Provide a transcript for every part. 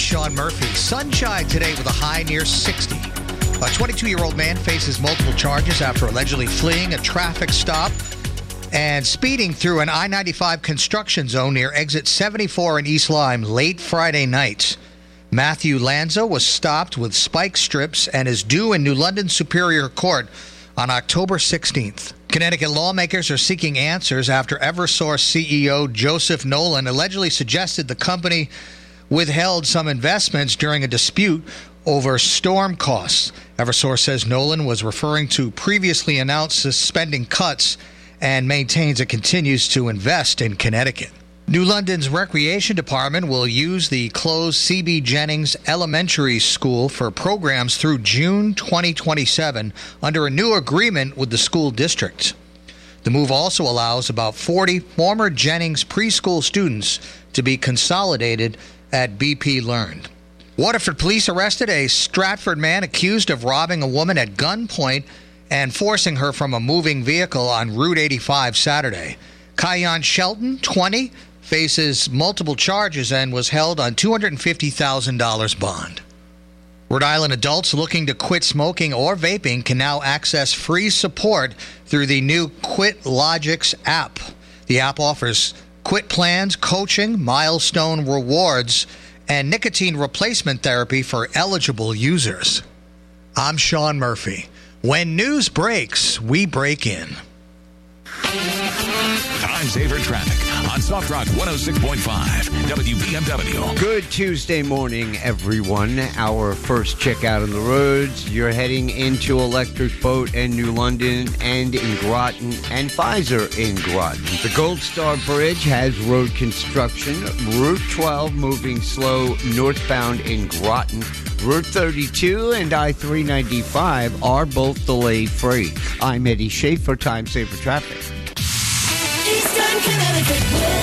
Sean Murphy. Sunshine today with a high near 60. A 22-year-old man faces multiple charges after allegedly fleeing a traffic stop and speeding through an I-95 construction zone near exit 74 in East Lyme late Friday night. Matthew Lanza was stopped with spike strips and is due in New London Superior Court on October 16th. Connecticut lawmakers are seeking answers after Eversource CEO Joseph Nolan allegedly suggested the company withheld some investments during a dispute over storm costs. Eversource says Nolan was referring to previously announced spending cuts and maintains it continues to invest in Connecticut. New London's Recreation Department will use the closed C.B. Jennings Elementary School for programs through June 2027 under a new agreement with the school district. The move also allows about 40 former Jennings preschool students to be consolidated at BP Learned. Waterford police arrested a Stratford man accused of robbing a woman at gunpoint and forcing her from a moving vehicle on Route 85 Saturday. Kion Shelton, 20, faces multiple charges and was held on $250,000 bond. Rhode Island adults looking to quit smoking or vaping can now access free support through the new QuitLogix app. The app offers quit plans, coaching, milestone rewards, and nicotine replacement therapy for eligible users. I'm Sean Murphy. When news breaks, we break in. Time saver traffic on Soft Rock 106.5 WBMW. Good Tuesday morning, everyone. Our first check out on the roads. You're heading into Electric Boat and New London and in Groton and Pfizer in Groton. The Gold Star Bridge has road construction. Route 12 moving slow northbound in Groton. Route 32 and I-395 are both delay-free. I'm Eddie Schaefer, Time Saver Traffic. Eastern Connecticut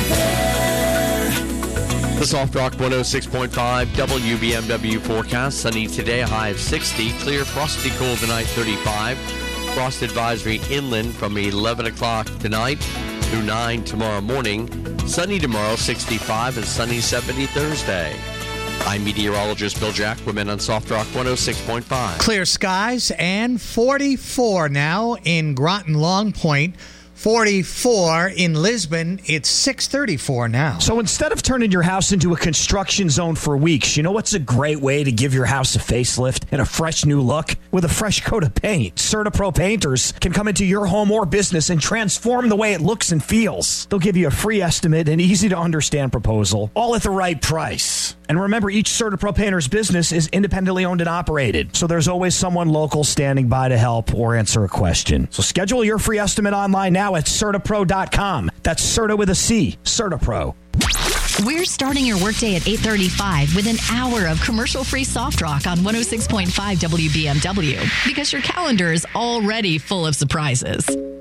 weather. The Soft Rock 106.5 WBMW forecast. Sunny today, a high of 60. Clear, frosty cold tonight, 35. Frost advisory inland from 11 o'clock tonight through 9 tomorrow morning. Sunny tomorrow, 65, and sunny 70 Thursday. I'm meteorologist Bill Jackwoman on Soft Rock 106.5. Clear skies and 44 now in Groton Long Point. 44 in Lisbon. It's 6:34 now. So instead of turning your house into a construction zone for weeks, you know what's a great way to give your house a facelift and a fresh new look? With a fresh coat of paint. CertaPro painters can come into your home or business and transform the way it looks and feels. They'll give you a free estimate and easy-to-understand proposal, all at the right price. And remember, each CertaPro painter's business is independently owned and operated, so there's always someone local standing by to help or answer a question. So schedule your free estimate online now at CertaPro.com. That's Certa with a C. CertaPro. We're starting your workday at 8:35 with an hour of commercial-free Soft Rock on 106.5 WBMW because your calendar is already full of surprises.